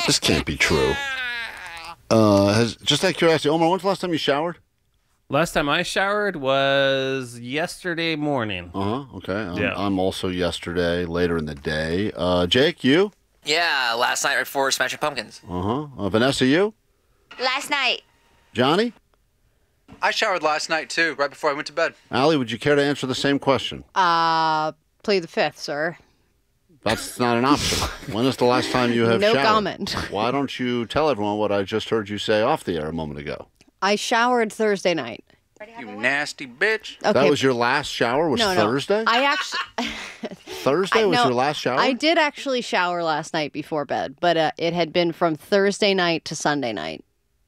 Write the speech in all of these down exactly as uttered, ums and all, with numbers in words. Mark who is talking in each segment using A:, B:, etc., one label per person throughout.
A: This can't be true. Uh, has, just out of curiosity, Omar, when's the last time you showered?
B: Last time I showered was yesterday morning.
A: Uh-huh, okay. I'm,
B: Yeah.
A: I'm also yesterday, later in the day. Uh, Jake, you?
C: Yeah, last night right before Smashing Pumpkins.
A: Uh-huh. Uh, Vanessa, you?
D: Last night.
A: Johnny?
E: I showered last night, too, right before I went to bed.
A: Allie, would you care to answer the same question?
F: Uh, play the fifth, sir.
A: That's not an option. When is the last time you have
F: No
A: showered?
F: comment.
A: Why don't you tell everyone what I just heard you say off the air a moment ago?
F: I showered Thursday night.
E: You nasty bitch.
F: Okay.
A: That was your last shower? Was
F: no, no.
A: Thursday?
F: I actually...
A: Thursday
F: I-
A: was
F: no,
A: your last shower?
F: I did actually shower last night before bed, but uh, it had been from Thursday night to Sunday night.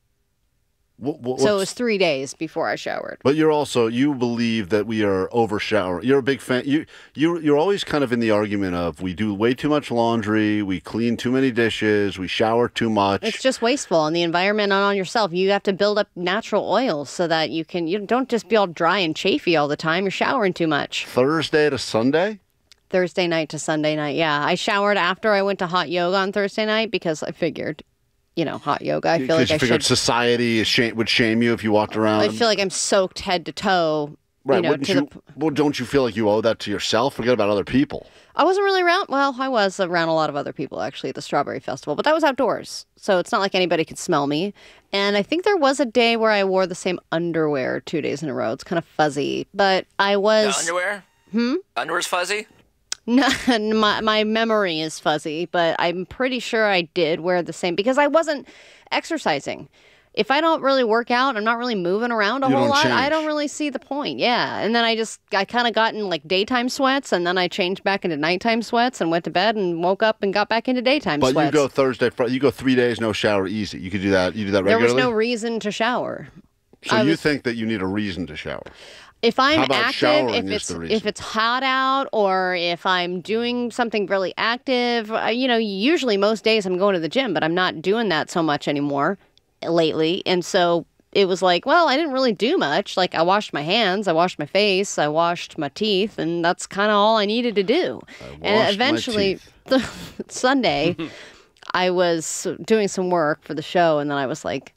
A: What, what,
F: So it
A: what's-
F: was three days before I showered.
A: But you're also, you believe that we are over showering. You're a big fan. You, you, you're always kind of in the argument of we do way too much laundry, we clean too many dishes, we shower too much.
F: It's just wasteful on the environment and on yourself. You have to build up natural oils so that you can, you don't just be all dry and chafy all the time. You're showering too much.
A: Thursday to Sunday?
F: Thursday night to Sunday night, yeah. I showered after I went to hot yoga on Thursday night because I figured, you know, hot yoga. I feel
A: Because
F: like
A: you
F: I
A: figured
F: should.
A: society is shame, would shame you if you walked around.
F: I feel like I'm soaked head to toe.
A: right,
F: You know,
A: wouldn't
F: to
A: you,
F: the.
A: well, don't you feel like you owe that to yourself? Forget about other people.
F: I wasn't really around. Well, I was around a lot of other people actually at the Strawberry Festival, but that was outdoors, so it's not like anybody could smell me. And I think there was a day where I wore the same underwear two days in a row. It's kind of fuzzy, but I
C: The
F: was.
C: underwear?
F: Hmm.
C: Underwear's fuzzy?
F: No, my my memory is fuzzy, but I'm pretty sure I did wear the same because I wasn't exercising. If I don't really work out, I'm not really moving around a
A: You
F: whole
A: don't
F: lot. I
A: change.
F: don't really see the point. Yeah, and then I just I kind of got in like daytime sweats, and then I changed back into nighttime sweats, and went to bed, and woke up and got back into daytime
A: But
F: sweats.
A: you go Thursday, Friday, you go three days, no shower, easy. You could do that. You do that
F: there
A: regularly?
F: was no reason to shower.
A: so
F: I
A: you
F: was-
A: think that you need a reason to shower?
F: If I'm
A: How about
F: active,
A: showering
F: if
A: is
F: it's
A: the reason?
F: if it's hot out, or if I'm doing something really active, uh, you know, usually most days I'm going to the gym, but I'm not doing that so much anymore lately, and so it was like, well, I didn't really do much. Like I washed my hands, I washed my face, I washed my teeth, and that's kind of all I needed to do.
A: washed
F: And
A: my
F: eventually, Sunday, I was doing some work for the show, and then I was like,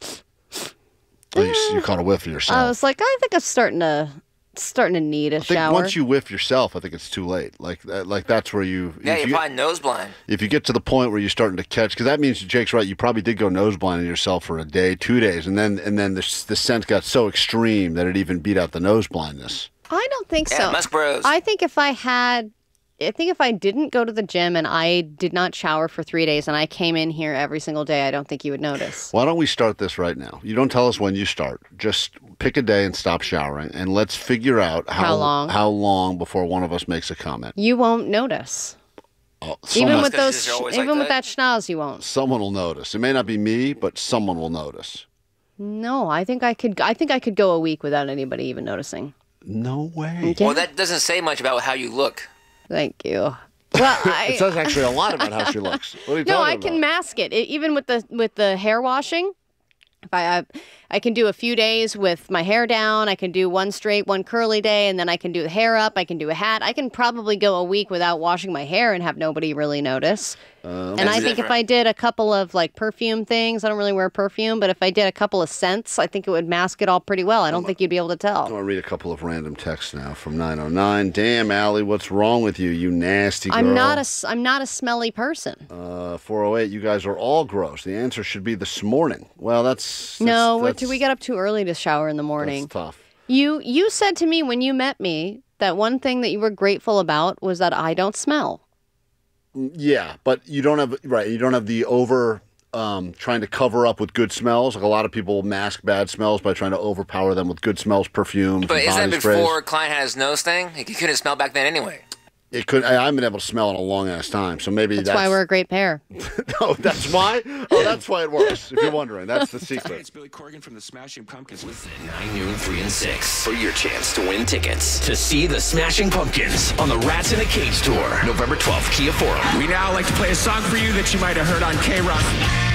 A: Oh, you, you caught a whiff of yourself.
F: I was like, I think I'm starting to starting to need a
A: I think
F: shower.
A: once you whiff yourself, I think it's too late. Like, that, like that's where you.
C: Yeah,
A: if
C: you're
A: you,
C: probably nose blind.
A: if you get to the point where you're starting to catch, because that means Jake's right. You probably did go nose blind in yourself for a day, two days, and then and then the the scent got so extreme that it even beat out the nose blindness.
F: I don't think
C: Yeah,
F: so.
C: Musk Bros.
F: I think if I had, I think if I didn't go to the gym and I did not shower for three days and I came in here every single day, I don't think you would notice.
A: Why don't we start this right now? You don't tell us when you start. Just pick a day and stop showering, and let's figure out how,
F: How long?
A: how long before one of us makes a comment.
F: You won't notice.
A: Oh,
F: Even
A: someone,
F: with
C: Because
F: those,
C: you're always
F: even
C: like
F: with
C: that?
F: that schnoz, you won't.
A: someone will notice. It may not be me, but someone will notice.
F: No, I think I could. I think I could go a week without anybody even noticing.
A: No way.
F: Yeah.
C: Well, that doesn't say much about how you look.
F: Thank you. Well, I,
A: It says actually a lot about how she looks. What are you
F: no,
A: talking
F: I can
A: about?
F: mask it. it. Even with the with the hair washing, if I, I I can do a few days with my hair down. I can do one straight, one curly day, and then I can do the hair up. I can do a hat. I can probably go a week without washing my hair and have nobody really notice. and I
C: That's
F: think if
C: different.
F: I did a couple of like perfume things, I don't really wear perfume, but if I did a couple of scents, I think it would mask it all pretty well. I don't think you'd be able to
A: I
F: tell.
A: want to read a couple of random texts now from nine oh nine. Damn, Allie, what's wrong with you, you nasty girl?
F: I'm not a s- I'm not a smelly person.
A: Uh, four oh eight, you guys are all gross. The answer should be this morning. Well, that's... that's
F: no, we
A: that's,
F: we get up too early to shower in the morning.
A: That's tough.
F: You you said to me when you met me that one thing that you were grateful about was that I don't smell.
A: Yeah, but you don't have... Right, you don't have the over... Um, trying to cover up with good smells. Like a lot of people mask bad smells by trying to overpower them with good smells, perfumes,
C: But
A: and
C: isn't
A: body
C: that
A: sprays.
C: before Klein had his nose thing? He couldn't smell back then anyway.
A: It could. I, I haven't been able to smell in a long ass time, so maybe
F: That's,
A: that's,
F: why we're a great pair.
A: No, that's why. Oh, that's why it works. If you're wondering, that's the
G: Hey,
A: secret.
G: it's Billy Corgan from the Smashing Pumpkins.
H: Listen, nine, noon, three, and six for your chance to win tickets to see the Smashing Pumpkins on the Rats in a Cage tour, November twelfth, Kia Forum.
G: We now like to play a song for you that you might have heard on K-Rock.